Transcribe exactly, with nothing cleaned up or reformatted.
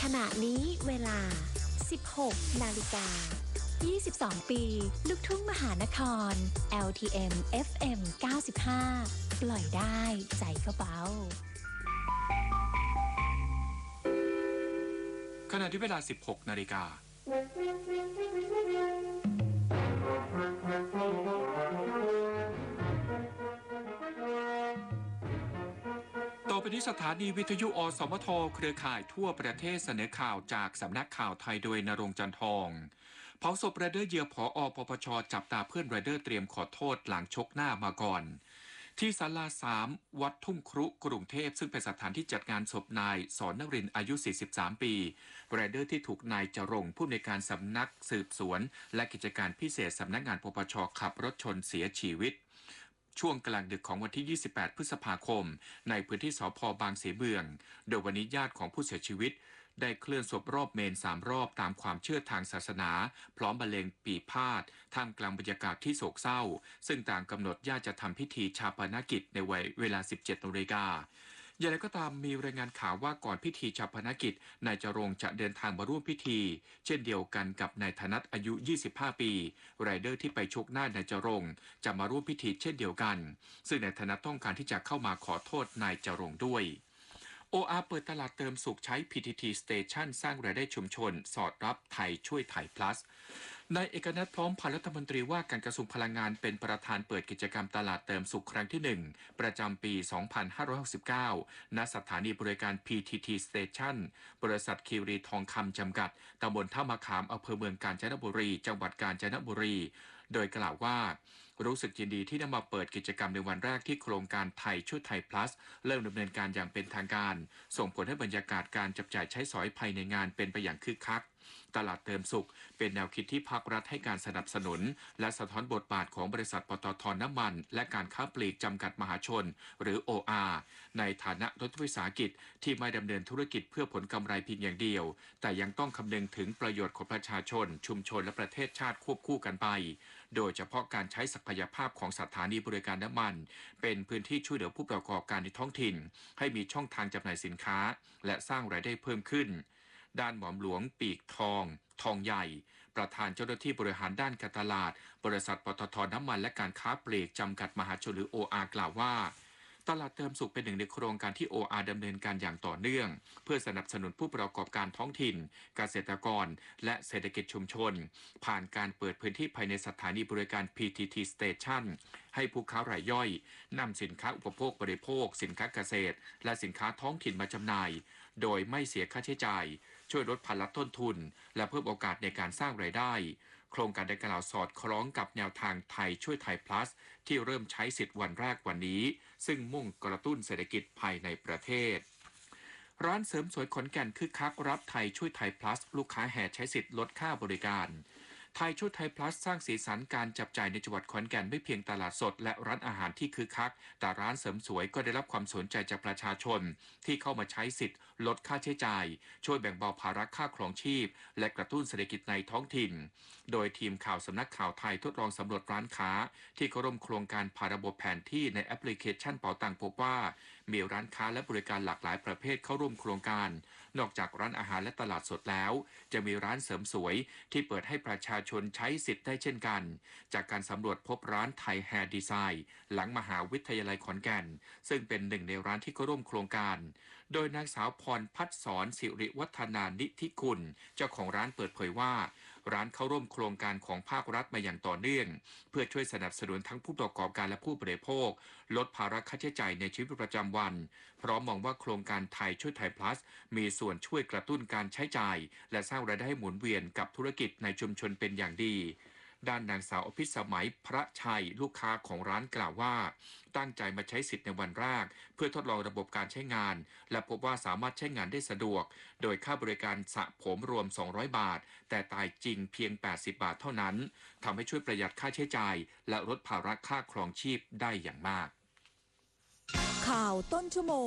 ขณะนี้เวลา สิบหก นาฬิกา ยี่สิบสอง ปี ลูกทุ่งมหานคร แอล ที เอ็ม เอฟ เอ็ม เก้าสิบห้า ปล่อยได้ใจก็เบาขณะที่เวลา สิบหก นาฬิกาต่อไปนี้สถานีวิทยุอสมทเครือข่ายทั่วประเทศเสนอข่าวจากสำนักข่าวไทยโดยณรงค์ จันทองเผาศพไรเดอร์เหยื่อผอ.ปปช.จับตาเพื่อนไรเดอร์เตรียมขอโทษหลังชกหน้ามาก่อนที่ศาลาสามวัดทุ่งครุกรุงเทพซึ่งเป็นสถานที่จัดงานศพนายสอนนรินทร์อายุ สี่สิบสาม ปีไรเดอร์ที่ถูกนายจรงค์ผู้อำนวยการสำนักสืบสวนและกิจการพิเศษสำนักงานปปช.ขับรถชนเสียชีวิตช่วงกลางดึกของวันที่ ยี่สิบแปด พฤษภาคมในพื้นที่สภ.บางเสเบืองโดยวันนี้ญาติของผู้เสียชีวิตได้เคลื่อนศพรอบเมนสามรอบตามความเชื่อทางศาสนาพร้อมบรรเลงปีพาทย์ท่ามกลางบรรยากาศที่โศกเศร้าซึ่งต่างกำหนดญาติจะทำพิธีชาปนกิจในวัยเวลา สิบเจ็ด นาฬิกาอย่างไรก็ตามมีรายงานข่าวว่าก่อนพิธีชาปนกิจนายจรงค์จะเดินทางมาร่วมพิธีเช่นเดียวกันกับนายธนัทอายุ ยี่สิบห้า ปีไรเดอร์ที่ไปชกหน้านายจรงค์จะมาร่วมพิธีเช่นเดียวกันซึ่งนายธนัทต้องการที่จะเข้ามาขอโทษนายจรงค์ด้วย โอ อาร์ เปิดตลาดเติมสุขใช้ พี ที ที Station สร้างรายได้ชุมชนสอดรับไทยช่วยไทย plus นายเอกนัทพร้อมพันธ์รัฐมนตรีว่าการกระทรวงพลังงานเป็นประธานเปิดกิจกรรมตลาดเติมสุขครั้งที่หนึ่งประจำปี สองพันห้าร้อยหกสิบเก้า ณ สถานีบริการ พี ที ที Station บริษัทคิรีทองคำจำกัดตำบลท่ามะขามอำเภอเมืองกาญจนบุรีจังหวัดกาญจนบุรีโดยกล่าวว่ารู้สึกยินดีที่ได้มาเปิดกิจกรรมในวันแรกที่โครงการไทยช่วยไทย plus เริ่มดำเนินการอย่างเป็นทางการส่งผลให้บรรยากาศการจับจ่ายใช้สอยภายในงานเป็นไปอย่างคึกคักตลาดเติมสุขเป็นแนวคิดที่ภาครัฐให้การสนับสนุนและสะท้อนบทบาทของบริษัทปตท.น้ำมันและการค้าปลีกจำกัดมหาชนหรือ โอ อาร์ ในฐานะรัฐวิสาหกิจที่ไม่ดำเนินธุรกิจเพื่อผลกำไรเพียงอย่างเดียวแต่ยังต้องคำนึงถึงประโยชน์ของประชาชนชุมชนและประเทศชาติควบคู่กันไปโดยเฉพาะการใช้ศักยภาพของสถานีบริการน้ำมันเป็นพื้นที่ช่วยเหลือผู้ประกอบการในท้องถิ่นให้มีช่องทางจำหน่ายสินค้าและสร้างรายได้เพิ่มขึ้นด้านหม่อมหลวงปีกทองทองใหญ่ประธานเจ้าหน้าที่บริหารด้านการตลาดบริษัทปตท.น้ำมันและการค้าปลีกจำกัดมหาชนหรือ โอ อาร์ กล่าวว่าตลาดเติมสุขเป็นหนึ่งในโครงการที่ โอ อาร์ ดำเนินการอย่างต่อเนื่องเพื่อสนับสนุนผู้ประกอบการท้องถิ่นเกษตรกรและเศรษฐกิจชุมชนผ่านการเปิดพื้นที่ภายในสถานีบริการ พี ที ที Station ให้ผู้ค้ารายย่อยนำสินค้าอุปโภคบริโภคสินค้าเกษตรและสินค้าท้องถิ่นมาจำหน่ายโดยไม่เสียค่าใช้จ่ายช่วยลดภาระต้นทุนและเพิ่มโอกาสในการสร้างรายได้โครงการดังกล่าวสอดคล้องกับแนวทางไทยช่วยไทย plus ที่เริ่มใช้สิทธิ์วันแรกวันนี้ซึ่งมุ่งกระตุ้นเศรษฐกิจภายในประเทศร้านเสริมสวยขอนแก่นคึกคักรับไทยช่วยไทย plus ลูกค้าแห่ใช้สิทธิ์ลดค่าบริการไทยช่วยไทย plus สร้างสีสันการจับจ่ายในจังหวัดขอนแก่นไม่เพียงตลาดสดและร้านอาหารที่คึกคักแต่ร้านเสริมสวยก็ได้รับความสนใจจากประชาชนที่เข้ามาใช้สิทธิ์ลดค่าใช้จ่ายช่วยแบ่งเบาภาระค่าครองชีพและกระตุ้นเศรษฐกิจในท้องถิ่นโดยทีมข่าวสำนักข่าวไทยทดลองสำรวจร้านค้าที่เข้าร่วมโครงการผ่านระบบแผนที่ในแอปพลิเคชันเป๋าตังพบว่ามีร้านค้าและบริการหลากหลายประเภทเข้าร่วมโครงการนอกจากร้านอาหารและตลาดสดแล้วจะมีร้านเสริมสวยที่เปิดให้ประชาชนใช้สิทธิ์ได้เช่นกันจากการสำรวจพบร้านไทยแฮร์ดีไซน์หลังมหาวิทยาลัยขอนแก่นซึ่งเป็นหนึ่งในร้านที่เข้าร่วมโครงการโดยนางสาวพรพัฒสอนสิริวัฒนานิธิกุลเจ้าของร้านเปิดเผยว่าร้านเข้าร่วมโครงการของภาครัฐมาอย่างต่อเนื่องเพื่อช่วยสนับสนุนทั้งผู้ประกอบการและผู้บริโภคลดภาระค่าใช้จ่ายในชีวิตประจำวันพร้อมมองว่าโครงการไทยช่วยไทย plus มีส่วนช่วยกระตุ้นการใช้จ่ายและสร้างรายได้หมุนเวียนกับธุรกิจในชุมชนเป็นอย่างดีด้านนางสาวอภิสมัยพระชัยลูกค้าของร้านกล่าวว่าตั้งใจมาใช้สิทธิ์ในวันแรกเพื่อทดลองระบบการใช้งานและพบว่าสามารถใช้งานได้สะดวกโดยค่าบริการสระผมรวมสองร้อยบาทแต่ตายจริงเพียงแปดสิบบาทเท่านั้นทำให้ช่วยประหยัดค่าใช้จ่ายและลดภาระค่าครองชีพได้อย่างมากข่าวต้นชั่วโมง